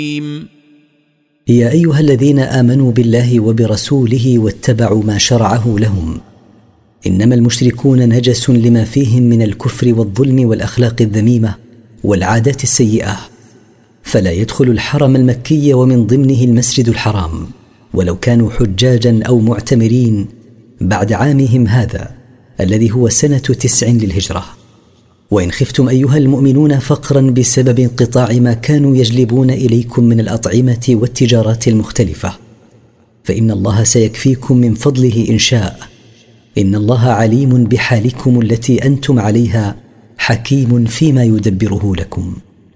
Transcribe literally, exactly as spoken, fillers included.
يا أيها الذين آمنوا بالله وبرسوله واتبعوا ما شرعه لهم، إنما المشركون نجس لما فيهم من الكفر والظلم والأخلاق الذميمة والعادات السيئة، فلا يدخل الحرم المكي ومن ضمنه المسجد الحرام ولو كانوا حجاجا أو معتمرين بعد عامهم هذا الذي هو سنة تسع للهجرة. وإن خفتم أيها المؤمنون فقرا بسبب انقطاع ما كانوا يجلبون إليكم من الأطعمة والتجارات المختلفة، فإن الله سيكفيكم من فضله إن شاء، إن الله عليم بحالكم التي أنتم عليها، حكيم فيما يدبره لكم.